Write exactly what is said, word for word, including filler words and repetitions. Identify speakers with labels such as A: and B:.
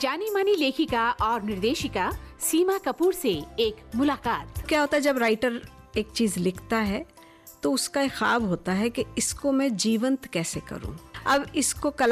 A: जानी मानी लेखिका और निर्देशिका सीमा कपूर से एक मुलाकात।
B: क्या होता है जब राइटर एक चीज लिखता है तो उसका एक ख्वाब होता है कि इसको मैं जीवंत कैसे करूं। अब इसको कला